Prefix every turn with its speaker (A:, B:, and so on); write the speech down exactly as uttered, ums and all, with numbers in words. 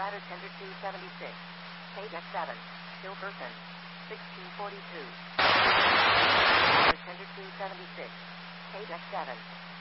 A: Ladder Tender two seventy-six. Page X seven. Still person. sixteen forty-two. Ladder Tender two seventy-six. Page X seven.